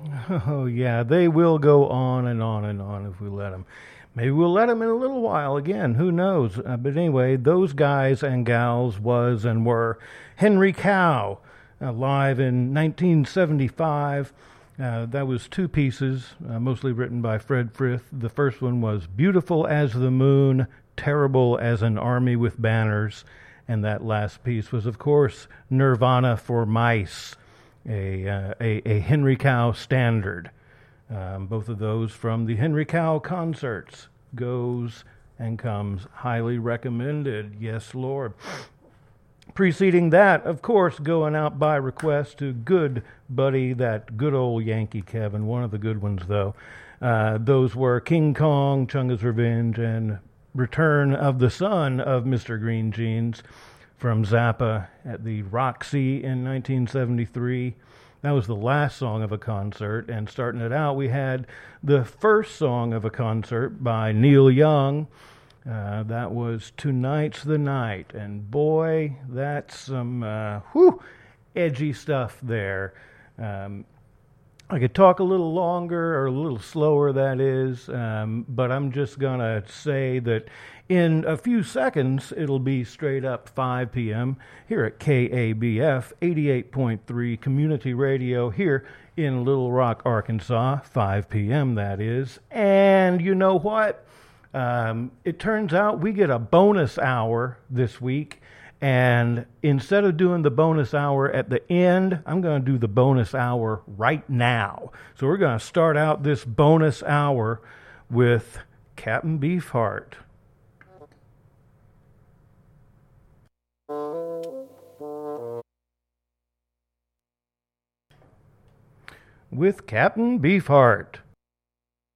Oh, yeah, they will go on and on and on if we let them. Maybe we'll let them in a little while again. Who knows? But anyway, those guys and gals was and were Henry Cow, live in 1975. That was two pieces, mostly written by Fred Frith. The first one was Beautiful as the Moon, Terrible as an Army with Banners. And that last piece was, of course, Nirvana for Mice, a Henry Cow standard. Both of those from the Henry Cow concerts. Goes and comes. Highly recommended. Yes, Lord. Preceding that, of course, going out by request to good buddy, that good old Yankee Kevin, one of the good ones, though. Those were King Kong, Chunga's Revenge, and Return of the Son of Mr. Green Jeans from Zappa at the Roxy in 1973. That was the last song of a concert, and starting it out, we had the first song of a concert by Neil Young. That was Tonight's the Night, and boy, that's some edgy stuff there. I could talk a little longer or a little slower, that is, but I'm just going to say that in a few seconds, it'll be straight up 5 p.m. here at KABF 88.3 Community Radio here in Little Rock, Arkansas, 5 p.m. that is. And you know what? It turns out we get a bonus hour this week. And instead of doing the bonus hour at the end, I'm going to do the bonus hour right now. So we're going to start out this bonus hour with Captain Beefheart. With Captain Beefheart.